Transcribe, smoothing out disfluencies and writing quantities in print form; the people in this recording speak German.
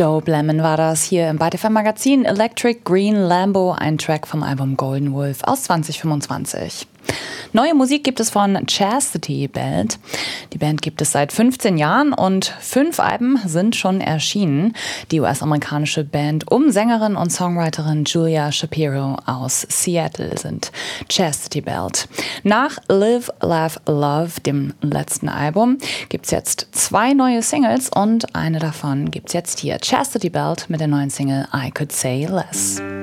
Dope Lemon war das hier im ByteFM Magazin. Electric Green Lambo, ein Track vom Album Golden Wolf aus 2025. Neue Musik gibt es von Chastity Belt. Die Band gibt es seit 15 Jahren und 5 Alben sind schon erschienen. Die US-amerikanische Band um Sängerin und Songwriterin Julia Shapiro aus Seattle sind Chastity Belt. Nach Live, Laugh, Love, dem letzten Album, gibt es jetzt 2 neue Singles und eine davon gibt es jetzt hier. Chastity Belt mit der neuen Single I Could Say Less.